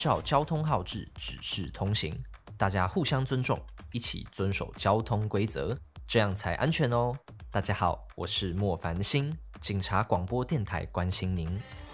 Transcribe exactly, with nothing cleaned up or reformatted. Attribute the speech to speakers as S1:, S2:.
S1: 照交通号志指示通行，大家互相尊重，一起遵守交通规则，这样才安全哦。大家好，我是莫凡星，警察广播电台关心您。